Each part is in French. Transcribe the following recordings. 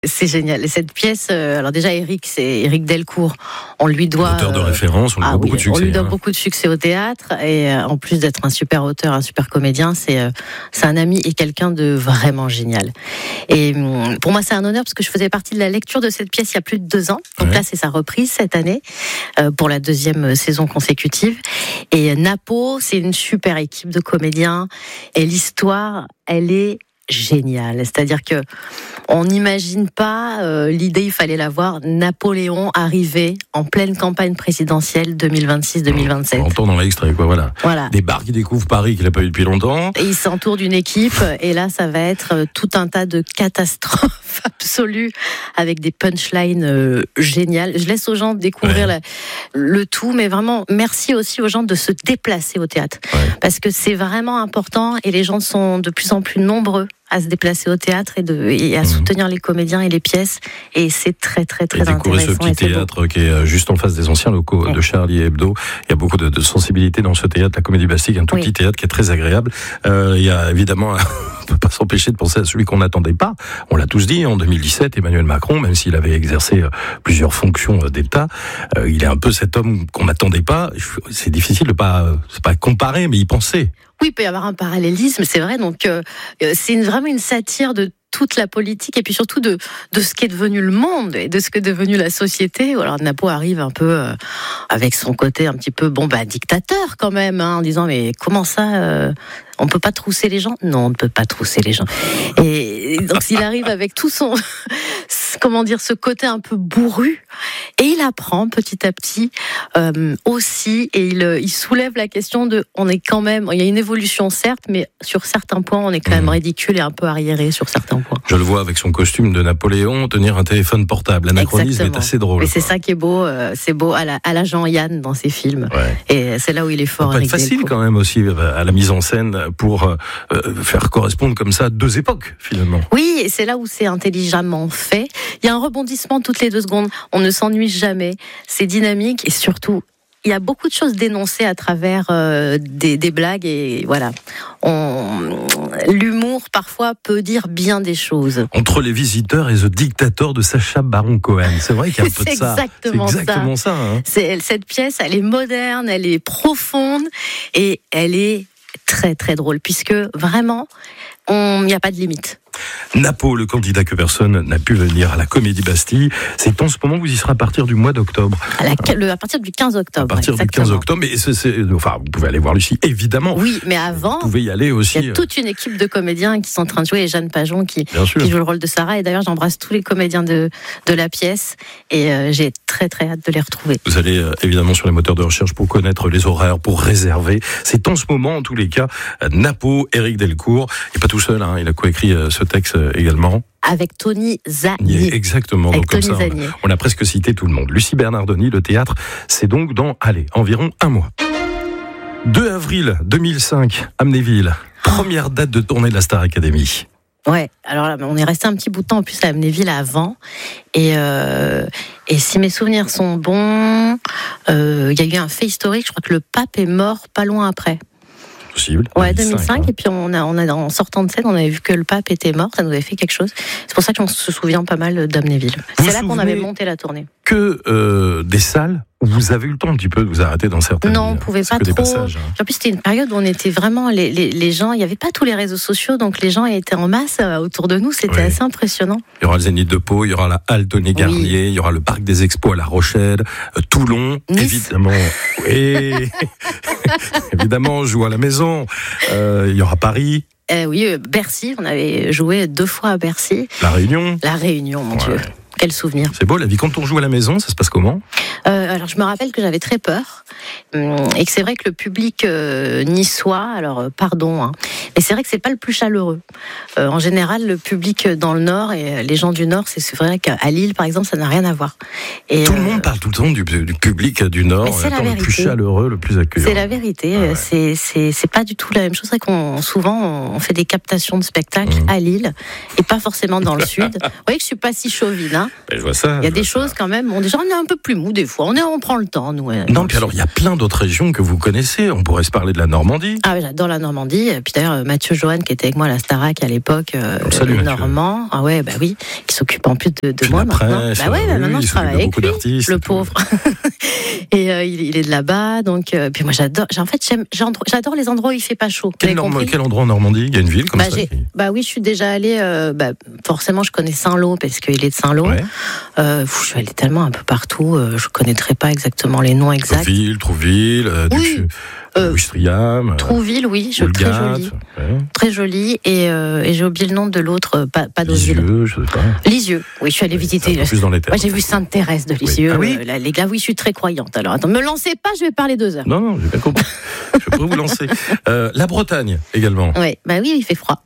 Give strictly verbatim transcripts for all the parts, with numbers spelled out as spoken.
C'est génial. Et cette pièce, euh, alors déjà Éric, c'est Éric Delcourt. On lui doit auteur de euh, référence, on lui ah doit oui, beaucoup de succès. On lui donne hein. beaucoup de succès au théâtre et euh, en plus d'être un super auteur, un super comédien, c'est euh, c'est un ami et quelqu'un de vraiment génial. Et hum, pour moi, c'est un honneur parce que je faisais partie de la lecture de cette pièce il y a plus de deux ans. Donc Ouais. là, c'est sa reprise cette année euh, pour la deuxième saison consécutive. Et Napo, c'est une super équipe de comédiens et l'histoire, elle est génial. C'est-à-dire que on n'imagine pas euh, l'idée, il fallait la voir. Napoléon arrivé en pleine campagne présidentielle deux mille vingt-six deux mille vingt-sept. On entend dans l'extrait, quoi, voilà. Voilà. Des bars qui découvrent Paris qu'il n'a pas eu depuis longtemps. Et il s'entoure d'une équipe, et là, ça va être euh, tout un tas de catastrophes absolues avec des punchlines euh, géniales. Je laisse aux gens découvrir Ouais. la, le tout, mais vraiment, merci aussi aux gens de se déplacer au théâtre. Ouais. Parce que c'est vraiment important, et les gens sont de plus en plus nombreux à se déplacer au théâtre et, de, et à Mmh. soutenir les comédiens et les pièces. Et c'est très, très, très Et découvrir intéressant. ce petit et c'est beau. théâtre qui est euh, juste en face des anciens locaux Ouais. de Charlie Hebdo. Il y a beaucoup de, de sensibilité dans ce théâtre, la Comédie Bastille, un tout Oui. petit théâtre qui est très agréable. Euh, il y a évidemment, on peut pas s'empêcher de penser à celui qu'on n'attendait pas. On l'a tous dit, en deux mille dix-sept, Emmanuel Macron, même s'il avait exercé euh, plusieurs fonctions euh, d'État, euh, il est un peu cet homme qu'on n'attendait pas. C'est difficile de pas, euh, c'est pas comparer, mais y penser. Oui, il peut y avoir un parallélisme, c'est vrai. Donc, euh, c'est une, vraiment une satire de toute la politique et puis surtout de, de ce qu'est devenu le monde et de ce qu'est devenu la société. Alors, Napo arrive un peu euh, avec son côté un petit peu, bon, bah, dictateur quand même, hein, en disant, mais comment ça, euh, on peut pas trousser les gens? Non, on ne peut pas trousser les gens. Et donc, il arrive avec tout son, comment dire, ce côté un peu bourru, et il apprend petit à petit euh, aussi, et il, il soulève la question de, on est quand même, il y a une évolution certes, mais sur certains points, on est quand même ridicule et un peu arriéré sur certains points. Je le vois avec son costume de Napoléon tenir un téléphone portable. L'anachronisme est assez drôle. Et c'est ça qui est beau, euh, c'est beau à la, à la Jean-Yann dans ses films. Ouais. Et c'est là où il est fort. Ça peut être facile Delcourt. quand même aussi à la mise en scène pour euh, faire correspondre comme ça deux époques finalement. Oui, et c'est là où c'est intelligemment fait. Il y a un rebondissement toutes les deux secondes. On ne s'ennuie jamais. C'est dynamique et surtout, il y a beaucoup de choses dénoncées à travers euh, des, des blagues et voilà. On... L'humour parfois peut dire bien des choses. Entre les visiteurs et The Dictator de Sacha Baron Cohen, c'est vrai qu'il y a un peu de C'est ça. exactement c'est exactement ça. ça hein. C'est, cette pièce, elle est moderne, elle est profonde et elle est très très drôle puisque vraiment, il n'y a pas de limite. Napo, le candidat que personne n'a pu venir à la Comédie Bastille, c'est en ce moment que vous y serez à partir du mois d'octobre. À, la, le, à partir du quinze octobre. À partir exactement. du quinze octobre, mais c'est, c'est, enfin, vous pouvez aller voir Lucie, évidemment. Oui, mais avant, vous pouvez y aller aussi. Il y a toute une équipe de comédiens qui sont en train de jouer, et Jeanne Pajon qui, qui joue le rôle de Sarah. Et d'ailleurs, j'embrasse tous les comédiens de, de la pièce et euh, j'ai très très hâte de les retrouver. Vous allez euh, évidemment sur les moteurs de recherche pour connaître les horaires, pour réserver. C'est en ce moment, en tous les cas, Napo, Éric Delcourt. Il n'est pas tout seul, hein, il a coécrit euh, ce texte euh, également. Avec Tony Zanier. Exactement. Avec donc, comme Tony ça, on, on a presque cité tout le monde. Lucie Bernardoni, le théâtre, c'est donc dans, allez, environ un mois. deux avril deux mille cinq, Amnéville. Première date de tournée de la Star Academy. Ouais, alors là, on est resté un petit bout de temps en plus à Amnéville avant. Et, euh, et si mes souvenirs sont bons, euh, il y a eu un fait historique, je crois que le pape est mort pas loin après. Possible. Ouais, deux mille cinq, hein. Et puis on a, on a, en sortant de scène, on avait vu que le pape était mort, ça nous avait fait quelque chose. C'est pour ça qu'on se souvient pas mal d'Amnéville. Vous C'est là qu'on avait souvenez monté la tournée. Que euh, des salles où vous avez eu le temps un petit peu de vous arrêter dans certaines. Non, on pouvait pas que trop. Des passages, hein. En plus, c'était une période où on était vraiment les, les, les gens. Il n'y avait pas tous les réseaux sociaux, donc les gens étaient en masse autour de nous. C'était oui. assez impressionnant. Il y aura le Zénith de Pau, il y aura la Halle Tony Garnier, oui. Il y aura le Parc des Expos à La Rochelle, euh, Toulon, Nice. Évidemment. Et évidemment, on joue à la maison. Euh, il y aura Paris. Euh, oui, euh, Bercy. On avait joué deux fois à Bercy. La Réunion. La Réunion, mon ouais. Dieu. Quel souvenir. C'est beau la vie. Quand on joue à la maison, ça se passe comment ? euh, Alors, je me rappelle que j'avais très peur. Et que c'est vrai que le public euh, niçois, alors euh, pardon, hein, mais c'est vrai que c'est pas le plus chaleureux. Euh, en général, le public dans le Nord et les gens du Nord, c'est, c'est vrai qu'à Lille, par exemple, ça n'a rien à voir. Et, tout euh, le monde parle tout le temps du, du public du Nord, étant le plus chaleureux, le plus accueillant. C'est la vérité. Ah ouais. c'est, c'est, c'est pas du tout la même chose. C'est vrai qu'on souvent on fait des captations de spectacles mmh. à Lille et pas forcément dans le Sud. Vous voyez que je suis pas si chauvine. Hein. Ben, je vois ça. Il y a des choses ça. quand même. On, déjà, on est un peu plus mou des fois. On, est, on prend le temps, nous. Non, puis alors, il y a plein d'autres régions que vous connaissez. On pourrait se parler de la Normandie. Ah oui, j'adore la Normandie. Puis d'ailleurs, Mathieu Joanne, qui était avec moi à la Starac à l'époque, euh, Salut, le Normand. Ah ouais, bah oui, qui s'occupe en plus de, de moi presse, maintenant. Bah ouais, bah oui, maintenant je travaille avec lui, le pauvre. Et euh, il, il est de là-bas, donc euh, puis moi j'adore. En fait, j'aime, j'adore les endroits où il fait pas chaud. Quel, norme, quel endroit en Normandie? Il y a une ville comme bah, ça. Qui... Bah oui, je suis déjà allée. Euh, bah, forcément, je connais Saint-Lô parce qu'il est de Saint-Lô. Ouais. Euh, je suis allée tellement un peu partout. Euh, je connaîtrais pas exactement les noms exacts. Trouville, Trouville, euh, oui. Euh, Ouistreham, Trouville, oui, je, très joli, ouais. très joli, et, euh, et j'ai oublié le nom de l'autre, pas, pas Lisieux, je sais pas. Lisieux, oui, je suis allée ouais, visiter. Plus dans les terres. Moi, j'ai vu Sainte-Thérèse de Lisieux. Oui. Ah, oui euh, là, les gars, oui, je suis très croyante. Alors, attends, me lancez pas, je vais parler deux heures. Non, non, j'ai bien compris. Je peux vous lancer. Euh, la Bretagne également. Oui, bah oui, il fait froid.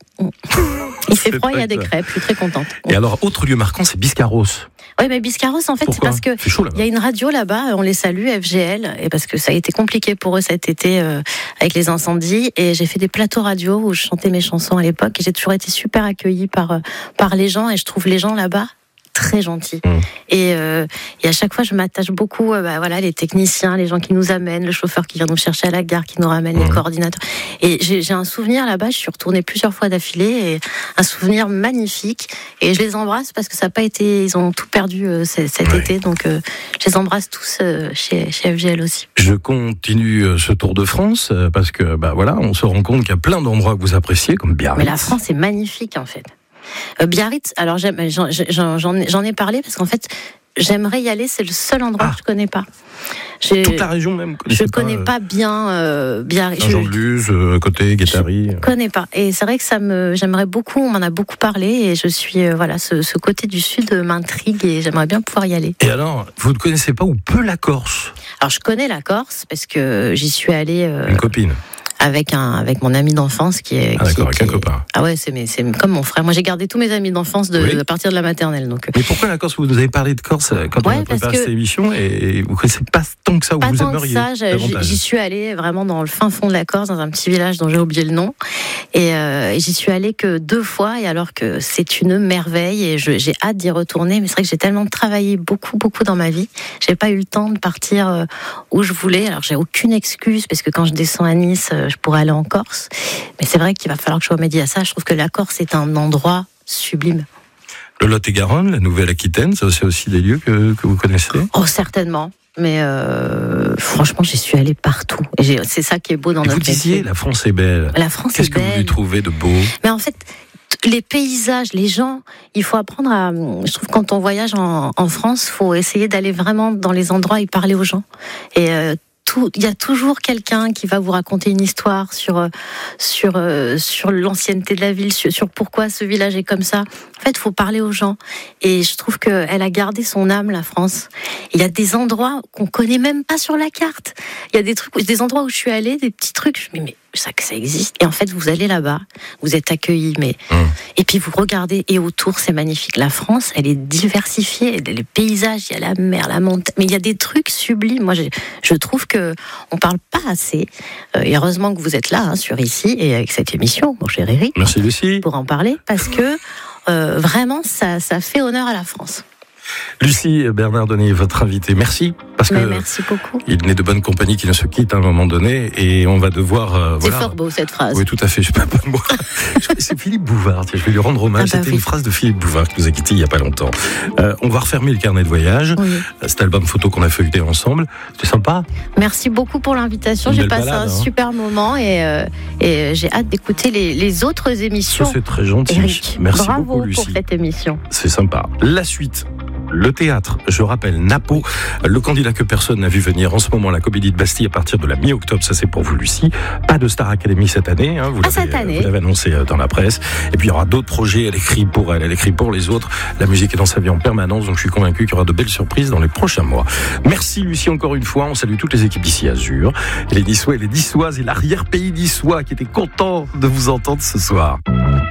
Il fait froid, il y a des crêpes, je suis très contente. Et alors, autre lieu marquant, c'est Biscarrosse. Oui, mais Biscarrosse, en fait, Pourquoi c'est parce que c'est chaud, là-bas. Il y a une radio là-bas, on les salue, F G L, et parce que ça a été compliqué pour eux cet été euh, avec les incendies, et j'ai fait des plateaux radio où je chantais mes chansons à l'époque, et j'ai toujours été super accueillie par par les gens, et je trouve les gens là-bas très gentils. Mmh. Et, euh, et à chaque fois, je m'attache beaucoup, euh, bah, voilà, les techniciens, les gens qui nous amènent, le chauffeur qui vient nous chercher à la gare, qui nous ramène, mmh. les coordinateurs. Et j'ai, j'ai un souvenir là-bas, je suis retournée plusieurs fois d'affilée, et un souvenir magnifique. Et je les embrasse parce que ça n'a pas été, ils ont tout perdu euh, cet ouais. été, donc euh, je les embrasse tous euh, chez, chez F G L aussi. Je continue ce tour de France euh, parce que, bah voilà, on se rend compte qu'il y a plein d'endroits que vous appréciez, comme Biarritz. Mais la France est magnifique en fait. Euh, Biarritz, alors j'aime, j'en, j'en, j'en, j'en ai parlé parce qu'en fait, j'aimerais y aller, c'est le seul endroit ah. que je connais pas. J'ai, Toute la région même. Je pas, connais pas bien euh, Biarritz. Saint-Jean-de-Luz, euh, côté Guétari. Je connais pas. Et c'est vrai que ça me, j'aimerais beaucoup. On m'en a beaucoup parlé et je suis euh, voilà, ce, ce côté du sud m'intrigue et j'aimerais bien pouvoir y aller. Et alors, vous ne connaissez pas ou peu la Corse? Alors je connais la Corse parce que j'y suis allée. Euh, Une copine. Avec un avec mon ami d'enfance qui est ah qui, d'accord qui, avec un copain. Ah ouais, c'est mais c'est comme mon frère. Moi j'ai gardé tous mes amis d'enfance de oui. à partir de la maternelle donc. Mais pourquoi la Corse? Vous nous avez parlé de Corse quand ouais, on a préparé cette émission et vous connaissez pas tant que ça où pas vous tant aimeriez. Que ça, j'y suis allée vraiment dans le fin fond de la Corse, dans un petit village dont j'ai oublié le nom et, euh, et j'y suis allée que deux fois et alors que c'est une merveille et je, j'ai hâte d'y retourner. Mais c'est vrai que j'ai tellement travaillé beaucoup beaucoup dans ma vie, j'ai pas eu le temps de partir euh, où je voulais. Alors j'ai aucune excuse parce que quand je descends à Nice, je pourrais aller en Corse. Mais c'est vrai qu'il va falloir que je remédie à ça. Je trouve que la Corse est un endroit sublime. Le Lot-et-Garonne, la Nouvelle-Aquitaine, ça c'est aussi des lieux que, que vous connaissez? Oh, certainement. Mais euh, franchement, j'y suis allée partout. Et j'ai, c'est ça qui est beau dans et notre métier. Vous disiez, la France est belle. La France Qu'est-ce est belle. Qu'est-ce que vous lui trouvez de beau? Mais en fait, les paysages, les gens, il faut apprendre à... Je trouve que quand on voyage en, en France, il faut essayer d'aller vraiment dans les endroits et parler aux gens. Et... Euh, Tout, il y a toujours quelqu'un qui va vous raconter une histoire sur sur euh, sur l'ancienneté de la ville, sur, sur pourquoi ce village est comme ça. En fait, il faut parler aux gens. Et je trouve qu'elle a gardé son âme, la France. Il y a des endroits qu'on connaît même pas sur la carte. Il y a des trucs, des endroits où je suis allée, des petits trucs. Je me dis mais ça que ça existe. Et en fait, vous allez là-bas, vous êtes accueillis, mais mmh. et puis vous regardez et autour, c'est magnifique. La France, elle est diversifiée. Les paysages, il y a la mer, la montagne, mais il y a des trucs sublimes. Moi, je, je trouve que on parle pas assez. Euh, et heureusement que vous êtes là, hein, sur Ici et avec cette émission, mon cher Eric. Merci Lucie. Pour en parler, parce que euh, vraiment, ça, ça fait honneur à la France. Lucie Bernardoni est votre invitée. Merci. Parce Mais que merci beaucoup. Il n'est de bonne compagnie qui ne se quitte à un moment donné et on va devoir. Euh, c'est voilà. fort beau cette phrase. Oui, tout à fait. Je sais pas moi. C'est Philippe Bouvard. Tiens, je vais lui rendre hommage. Ah bah C'était oui. une phrase de Philippe Bouvard qui nous a quittés il y a pas longtemps. Euh, on va refermer le carnet de voyage. Oui. Cet album photo qu'on a feuilleté ensemble. C'était sympa. Merci beaucoup pour l'invitation. Une J'ai belle passé balade, un hein. super moment et, euh, et j'ai hâte d'écouter les, les autres émissions. Ça, c'est très gentil. Eric, Merci bravo beaucoup, Lucie. pour cette émission. C'est sympa. La suite. Le théâtre, je rappelle, Napo, le candidat que personne n'a vu venir en ce moment, la Comédie de Bastille à partir de la mi-octobre, ça c'est pour vous Lucie. Pas de Star Academy cette année, hein, vous, ah, l'avez, cette année. vous l'avez annoncé dans la presse. Et puis il y aura d'autres projets, elle écrit pour elle, elle écrit pour les autres. La musique est dans sa vie en permanence, donc je suis convaincu qu'il y aura de belles surprises dans les prochains mois. Merci Lucie encore une fois, on salue toutes les équipes d'ici Azur, les Niçois et les Niçoises et l'arrière-pays niçois qui étaient contents de vous entendre ce soir.